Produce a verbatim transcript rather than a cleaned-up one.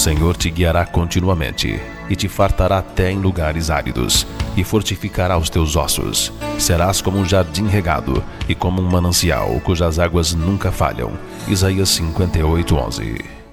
Senhor te guiará continuamente, e te fartará até em lugares áridos, e fortificará os teus ossos. Serás como um jardim regado, e como um manancial, cujas águas nunca falham. Isaías cinquenta e oito, onze.